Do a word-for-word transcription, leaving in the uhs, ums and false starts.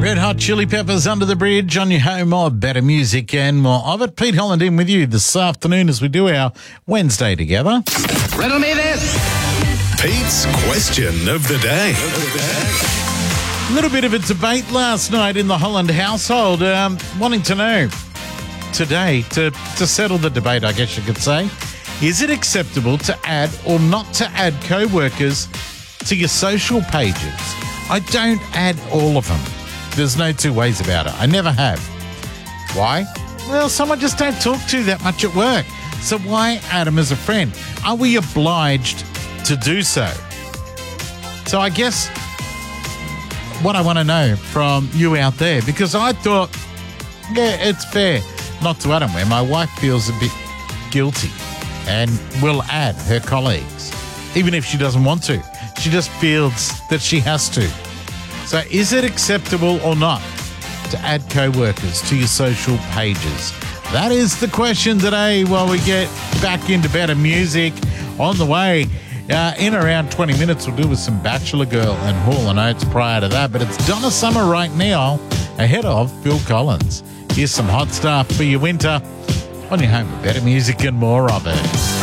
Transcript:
Red Hot Chili Peppers, Under the Bridge, on your home of better music and more of it. Pete Holland in with you this afternoon as we do our Wednesday together. Riddle me this. Pete's question of the day. A little bit of a debate last night in the Holland household, um, wanting to know today, to, to settle the debate, I guess you could say, is it acceptable to add or not to add co-workers to your social pages? I don't add all of them. There's no two ways about it. I never have. Why? Well, some I just don't talk to that much at work. So why add them as a friend? Are we obliged to do so? So I guess what I want to know from you out there, because I thought, yeah, it's fair not to add them where my wife feels a bit guilty and will add her colleagues, even if she doesn't want to. She just feels that she has to. So is it acceptable or not to add co-workers to your social pages? That is the question today while we get back into better music. On the way, uh, in around twenty minutes, we'll do with some Bachelor Girl and Hall and Oates prior to that. But it's Donna Summer right now, ahead of Phil Collins. Here's some hot stuff for your winter on your home with better music and more of it.